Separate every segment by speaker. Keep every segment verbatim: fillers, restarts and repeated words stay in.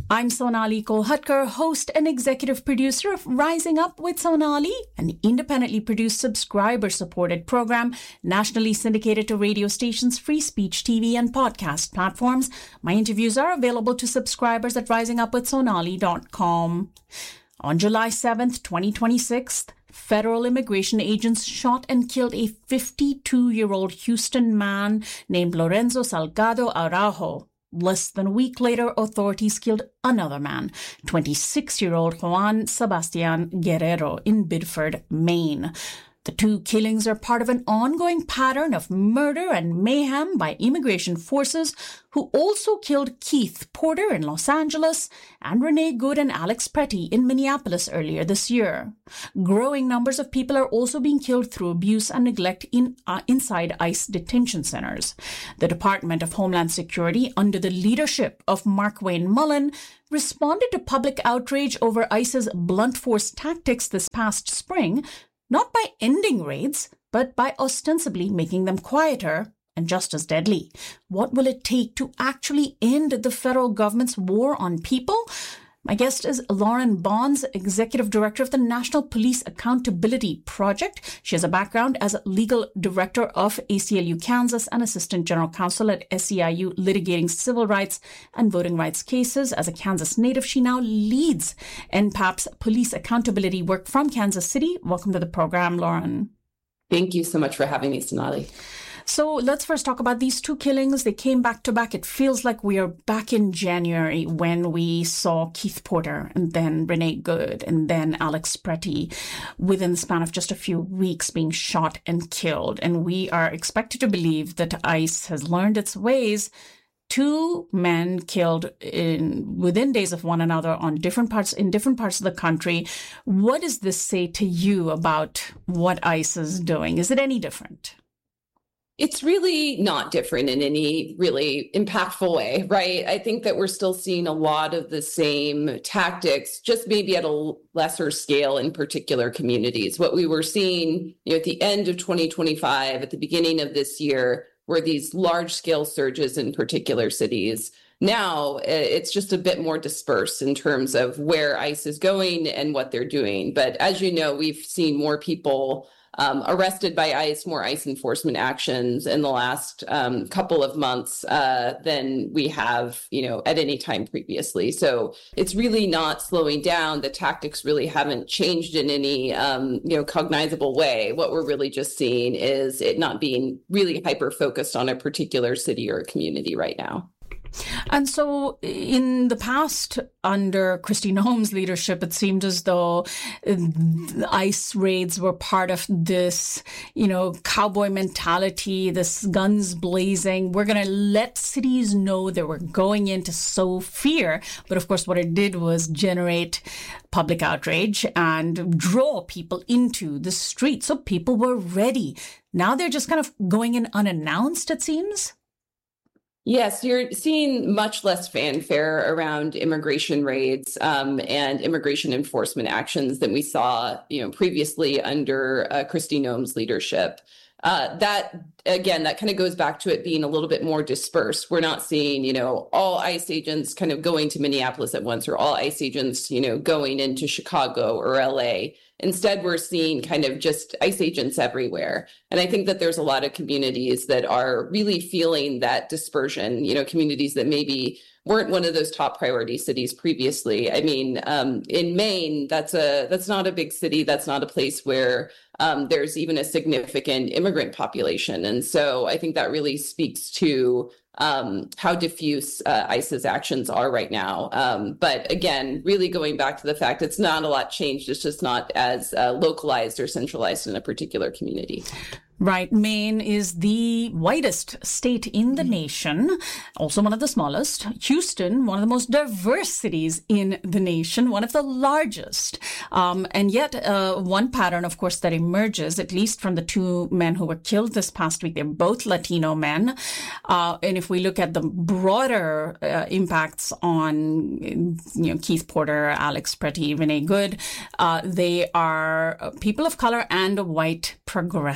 Speaker 1: I'm Sonali Kolhatkar, host and executive producer of Rising Up with Sonali, an independently produced, subscriber-supported program nationally syndicated to radio stations, free speech T V, and podcast platforms. My interviews are available to subscribers at rising up with sonali dot com. On July seventh, twenty twenty-six, federal immigration agents shot and killed a fifty-two-year-old Houston man named Lorenzo Salgado Araujo. Less than a week later, authorities killed another man, twenty-six-year-old Juan Sebastian Guerrero in Biddeford, Maine. The two killings are part of an ongoing pattern of murder and mayhem by immigration forces who also killed Keith Porter in Los Angeles and Renee Good and Alex Pretty in Minneapolis earlier this year. Growing numbers of people are also being killed through abuse and neglect in uh, inside ICE detention centers. The Department of Homeland Security, under the leadership of Markwayne Mullin, responded to public outrage over ICE's blunt force tactics this past spring, not by ending raids, but by ostensibly making them quieter and just as deadly. What will it take to actually end the federal government's war on people? My guest is Lauren Bonds, Executive Director of the National Police Accountability Project. She has a background as Legal Director of A C L U Kansas and Assistant General Counsel at S E I U, litigating civil rights and voting rights cases. As a Kansas native, she now leads N P A P's police accountability work from Kansas City. Welcome to the program, Lauren.
Speaker 2: Thank you so much for having me, Sonali.
Speaker 1: So let's first talk about these two killings. They came back to back. It feels like we are back in January when we saw Keith Porter and then Renee Good and then Alex Pretty within the span of just a few weeks being shot and killed. And we are expected to believe that ICE has learned its ways. Two men killed in within days of one another on different parts in different parts of the country. What does this say to you about what ICE is doing? Is it any different?
Speaker 2: It's really not different in any really impactful way, right? I think that we're still seeing a lot of the same tactics, just maybe at a lesser scale in particular communities. What we were seeing, you know, at the end of twenty twenty-five, at the beginning of this year, were these large-scale surges in particular cities. Now, it's just a bit more dispersed in terms of where ICE is going and what they're doing. But as you know, we've seen more people Um, arrested by ICE, more ICE enforcement actions in the last um, couple of months uh, than we have, you know, at any time previously. So it's really not slowing down. The tactics really haven't changed in any, um, you know, cognizable way. What we're really just seeing is it not being really hyper-focused on a particular city or a community right now.
Speaker 1: And so in the past, under Kristi Noem's leadership, it seemed as though ICE raids were part of this, you know, cowboy mentality, this guns blazing. We're going to let cities know that we're going in to sow fear. But of course, what it did was generate public outrage and draw people into the street. So people were ready. Now they're just kind of going in unannounced, it seems.
Speaker 2: Yes, you're seeing much less fanfare around immigration raids um, and immigration enforcement actions than we saw, you know, previously under uh, Kristi Noem's leadership. Uh, that, again, that kind of goes back to it being a little bit more dispersed. We're not seeing, you know, all ICE agents kind of going to Minneapolis at once, or all ICE agents, you know, going into Chicago or L A. Instead, we're seeing kind of just ICE agents everywhere. And I think that there's a lot of communities that are really feeling that dispersion, you know, communities that maybe weren't one of those top priority cities previously. I mean, um, in Maine, that's a that's not a big city. That's not a place where um, there's even a significant immigrant population. And so I think that really speaks to um, how diffuse uh, ICE's actions are right now. Um, but again, really going back to the fact it's not a lot changed. It's just not as uh, localized or centralized in a particular community.
Speaker 1: Right. Maine is the whitest state in the nation, also one of the smallest. Houston, one of the most diverse cities in the nation, one of the largest. Um, and yet uh, one pattern, of course, that emerges, at least from the two men who were killed this past week, they're both Latino men. Uh, and if we look at the broader uh, impacts on, you know, Keith Porter, Alex Pretty, Renee Good, uh, they are people of color and white progressives.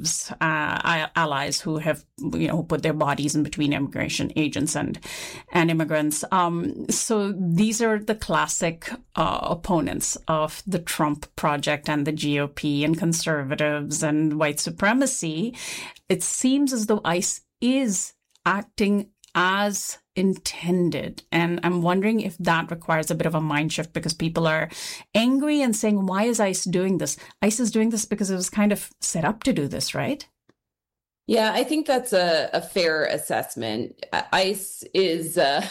Speaker 1: operatives, uh, allies who have, you know, put their bodies in between immigration agents and and immigrants. Um, so these are the classic uh, opponents of the Trump project and the G O P and conservatives and white supremacy. It seems as though ICE is acting as intended. And I'm wondering if that requires a bit of a mind shift, because people are angry and saying, why is ICE doing this? ICE is doing this because it was kind of set up to do this, right?
Speaker 2: Yeah, I think that's a, a fair assessment. ICE is uh,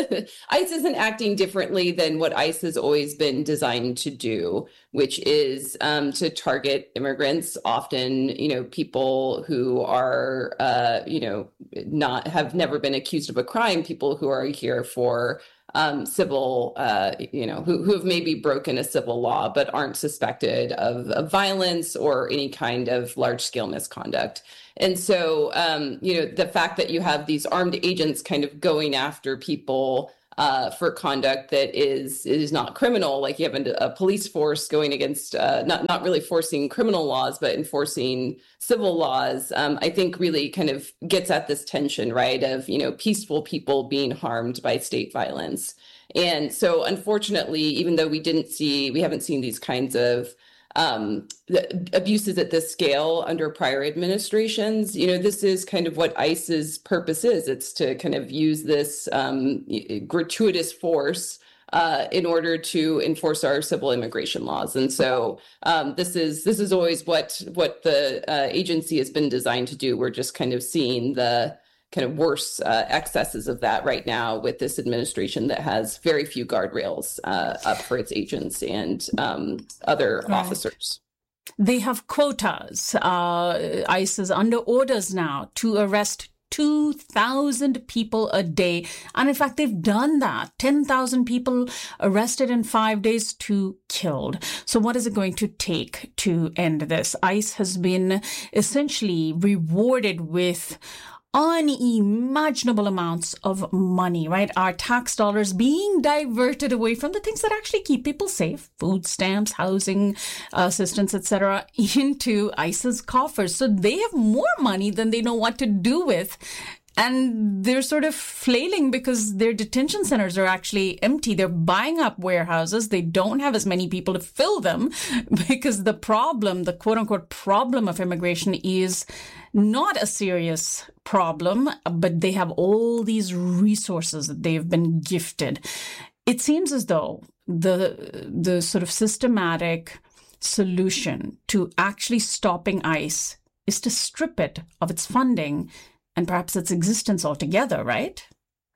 Speaker 2: ICE isn't acting differently than what ICE has always been designed to do, which is um, to target immigrants, often, you know, people who are, uh, you know, not have never been accused of a crime, people who are here for Um, civil, uh, you know, who, who have maybe broken a civil law, but aren't suspected of, of violence or any kind of large scale misconduct. And so, um, you know, the fact that you have these armed agents kind of going after people uh, for conduct that is is not criminal, like you have a, a police force going against, uh, not, not really forcing criminal laws, but enforcing civil laws, um, I think really kind of gets at this tension, right, of, you know, peaceful people being harmed by state violence. And so, unfortunately, even though we didn't see, we haven't seen these kinds of um, abuses at this scale under prior administrations, you know, this is kind of what ICE's purpose is. It's to kind of use this um, gratuitous force Uh, in order to enforce our civil immigration laws. And so um, this is this is always what what the uh, agency has been designed to do. We're just kind of seeing the kind of worse uh, excesses of that right now with this administration that has very few guardrails uh, up for its agents and um, other right. officers.
Speaker 1: They have quotas. Uh, ICE is under orders now to arrest two thousand people a day. And in fact, they've done that. ten thousand people arrested in five days, two killed. So what is it going to take to end this? ICE has been essentially rewarded with unimaginable amounts of money, right? Our tax dollars being diverted away from the things that actually keep people safe, food stamps, housing assistance, et cetera, into ICE's coffers. So they have more money than they know what to do with. And they're sort of flailing because their detention centers are actually empty. They're buying up warehouses. They don't have as many people to fill them because the problem, the quote unquote problem of immigration is not a serious problem, but they have all these resources that they've been gifted. It seems as though the the sort of systematic solution to actually stopping ICE is to strip it of its funding and perhaps its existence altogether, right?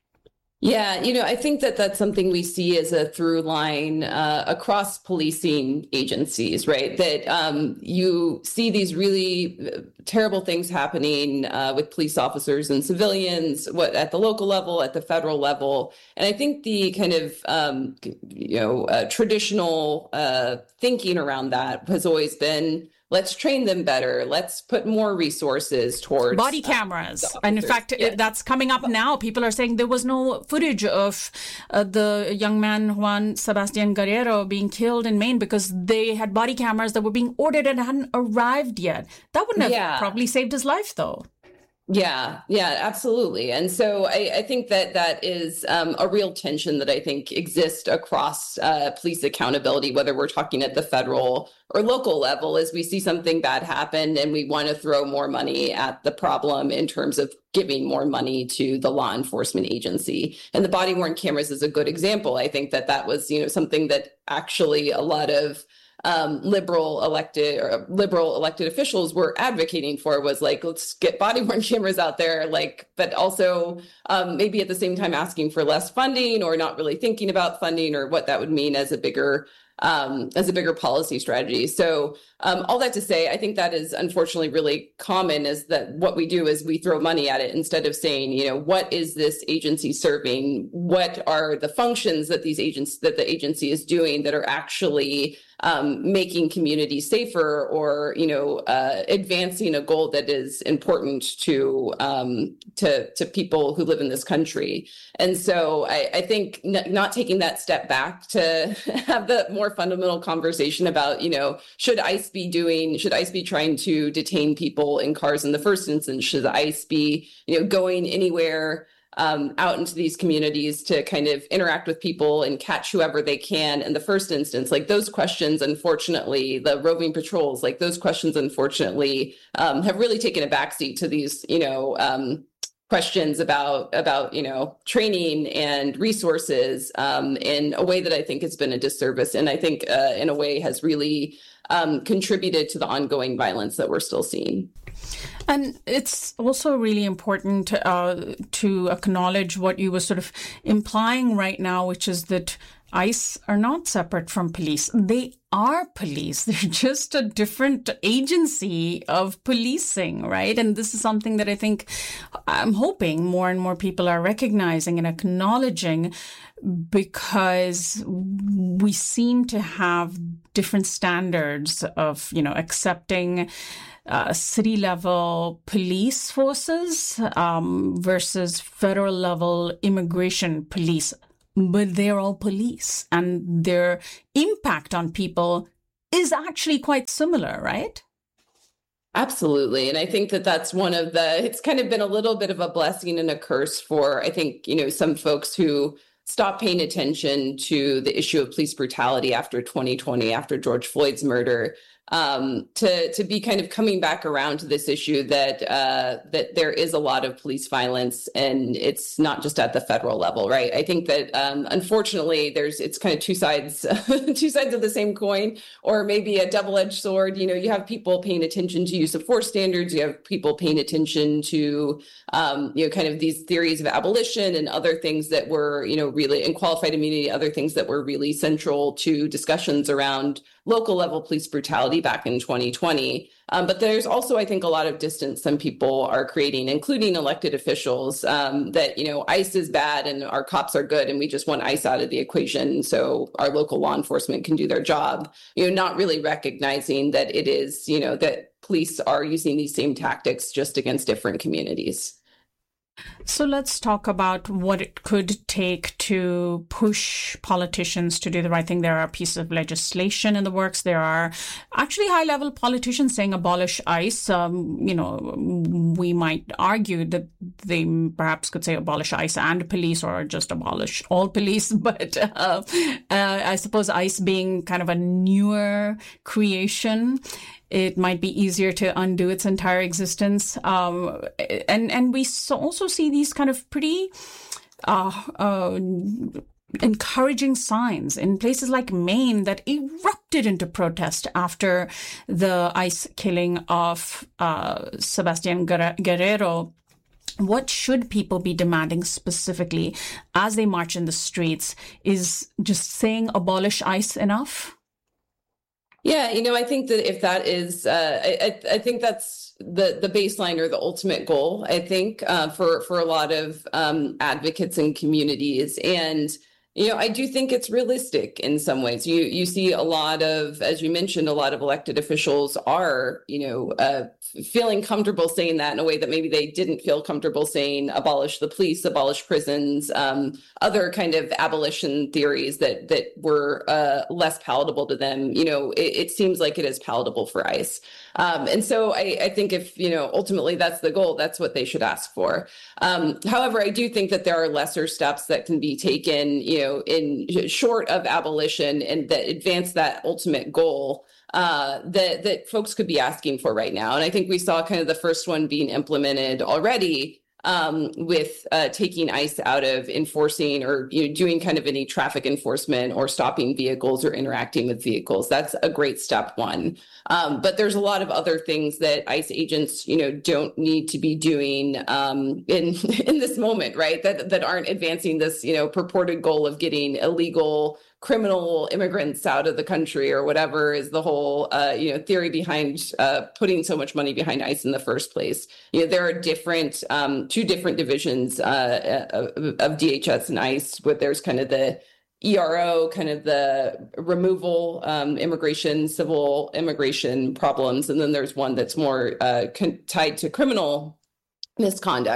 Speaker 2: Yeah, you know, I think that that's something we see as a through line uh, across policing agencies, right? That um, you see these really terrible things happening uh, with police officers and civilians, what at the local level, at the federal level. And I think the kind of, um, you know, uh, traditional uh, thinking around that has always been, let's train them better. Let's put more resources towards
Speaker 1: body cameras. Uh, and in fact, yes. That's coming up now. People are saying there was no footage of uh, the young man, Juan Sebastian Guerrero, being killed in Maine because they had body cameras that were being ordered and hadn't arrived yet. That wouldn't have yeah. probably saved his life, though.
Speaker 2: Yeah, yeah, absolutely. And so I, I think that that is um, a real tension that I think exists across uh, police accountability, whether we're talking at the federal or local level, as we see something bad happen and we want to throw more money at the problem in terms of giving more money to the law enforcement agency. And the body worn cameras is a good example. I think that that was, you know, something that actually a lot of Um, liberal elected or liberal elected officials were advocating for, was like, let's get body worn cameras out there, like, but also um, maybe at the same time asking for less funding or not really thinking about funding or what that would mean as a bigger um, as a bigger policy strategy. So um, all that to say, I think that is unfortunately really common, is that what we do is we throw money at it instead of saying, you know, what is this agency serving? What are the functions that these agents that the agency is doing that are actually um, making communities safer, or, you know, uh, advancing a goal that is important to um, to to people who live in this country. And so I, I think n- not taking that step back to have the more more fundamental conversation about, you know, should ICE be doing, should ICE be trying to detain people in cars in the first instance? Should ICE be, you know, going anywhere um, out into these communities to kind of interact with people and catch whoever they can in the first instance? Like those questions, unfortunately, the roving patrols, like those questions, unfortunately, um, have really taken a backseat to these, you know, um, questions about, about, you know, training and resources um, in a way that I think has been a disservice. And I think uh, in a way has really um, contributed to the ongoing violence that we're still seeing.
Speaker 1: And it's also really important uh, to acknowledge what you were sort of implying right now, which is that ICE are not separate from police. They are police. They're just a different agency of policing, right? And this is something that I think I'm hoping more and more people are recognizing and acknowledging, because we seem to have different standards of, you know, accepting Uh, city level police forces um, versus federal level immigration police. But they're all police, and their impact on people is actually quite similar, right?
Speaker 2: Absolutely. And I think that that's one of the, it's kind of been a little bit of a blessing and a curse for, I think, you know, some folks who stopped paying attention to the issue of police brutality after twenty twenty, after George Floyd's murder. Um, to to be kind of coming back around to this issue that uh, that there is a lot of police violence, and it's not just at the federal level, right? I think that um, unfortunately, there's it's kind of two sides two sides of the same coin, or maybe a double-edged sword. You know, you have people paying attention to use of force standards, you have people paying attention to um, you know kind of these theories of abolition and other things that were you know really in qualified immunity, other things that were really central to discussions around local level police brutality back in twenty twenty. Um, but there's also, I think, a lot of distance some people are creating, including elected officials, um, that, you know, ICE is bad and our cops are good and we just want ICE out of the equation so our local law enforcement can do their job, you know, not really recognizing that it is, you know, that police are using these same tactics just against different communities.
Speaker 1: So let's talk about what it could take to push politicians to do the right thing. There are pieces of legislation in the works. There are actually high-level politicians saying abolish ICE. Um, you know, we might argue that they perhaps could say abolish ICE and police, or just abolish all police. But uh, uh, I suppose ICE being kind of a newer creation, it might be easier to undo its entire existence. Um, and, and we also see these kind of pretty uh, uh, encouraging signs in places like Maine that erupted into protest after the ICE killing of uh, Sebastian Guerrero. What should people be demanding specifically as they march in the streets? Is just saying abolish ICE enough?
Speaker 2: Yeah, you know, I think that if that is, uh, I, I think that's the the baseline or the ultimate goal, I think, uh, for, for a lot of um, advocates and communities. And, you know, I do think it's realistic in some ways. You you see a lot of, as you mentioned, a lot of elected officials are, you know, uh, feeling comfortable saying that in a way that maybe they didn't feel comfortable saying abolish the police, abolish prisons, um, other kind of abolition theories that that were uh, less palatable to them. You know, it, it seems like it is palatable for ICE. Um, and so I, I think if, you know, ultimately that's the goal, that's what they should ask for. Um, however, I do think that there are lesser steps that can be taken, you know, in short of abolition and that advance that ultimate goal uh, that, that folks could be asking for right now. And I think we saw kind of the first one being implemented already um, with uh, taking ICE out of enforcing or you know, doing kind of any traffic enforcement or stopping vehicles or interacting with vehicles. That's a great step one. Um, but there's a lot of other things that ICE agents, you know, don't need to be doing um, in in this moment, right? That that aren't advancing this, you know, purported goal of getting illegal criminal immigrants out of the country or whatever is the whole, uh, you know, theory behind uh, putting so much money behind ICE in the first place. You know, there are different, um, two different divisions uh, of, of D H S and ICE, but there's kind of the E R O, kind of the removal, um, immigration, civil immigration problems. And then there's one that's more uh, con- tied to criminal misconduct.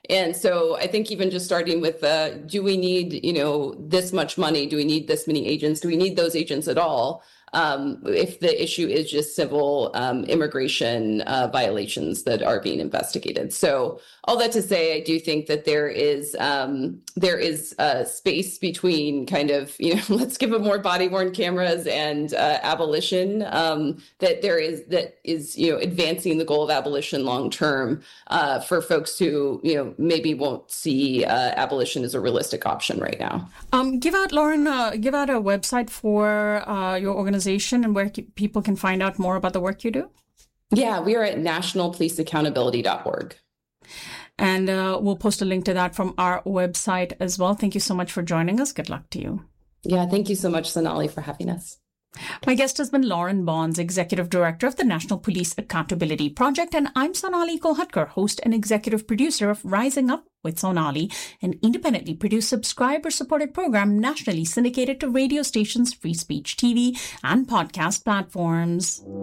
Speaker 2: And so I think even just starting with, uh, do we need, you know, this much money? Do we need this many agents? Do we need those agents at all? Um, if the issue is just civil um, immigration uh, violations that are being investigated. So all that to say, I do think that there is um, there is a space between kind of, you know, let's give them more body-worn cameras and uh, abolition, um, that there is that is, you know, advancing the goal of abolition long-term uh, for folks who, you know, maybe won't see uh, abolition as a realistic option right now.
Speaker 1: Um, give out, Lauren, uh, give out a website for uh, your organization and where people can find out more about the work you do.
Speaker 2: Yeah, we are at national police accountability dot org.
Speaker 1: And uh, we'll post a link to that from our website as well. Thank you so much for joining us. Good luck to you.
Speaker 2: Yeah, thank you so much, Sonali, for having us.
Speaker 1: My guest has been Lauren Bonds, Executive Director of the National Police Accountability Project, and I'm Sonali Kolhatkar, host and executive producer of Rising Up with Sonali, an independently produced subscriber-supported program nationally syndicated to radio stations, free speech T V, and podcast platforms.